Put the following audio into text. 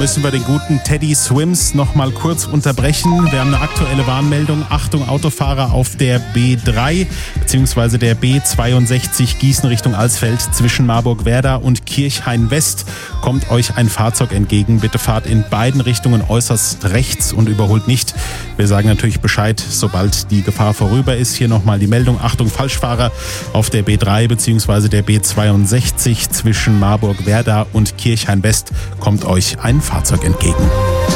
müssen wir den guten Teddy Swims noch mal kurz unterbrechen. Wir haben eine aktuelle Warnmeldung. Achtung, Autofahrer auf der B3 bzw. der B62 Gießen Richtung Alsfeld zwischen Marburg-Werder und Kirchhain-West kommt euch ein Fahrzeug entgegen. Bitte fahrt in beiden Richtungen äußerst rechts und überholt nicht. Wir sagen natürlich Bescheid, sobald die Gefahr vorüber ist. Hier nochmal die Meldung. Achtung, Falschfahrer auf der B3 bzw. der B62 zwischen Marburg-Werder und Kirchhain-West kommt euch ein Fahrzeug entgegen.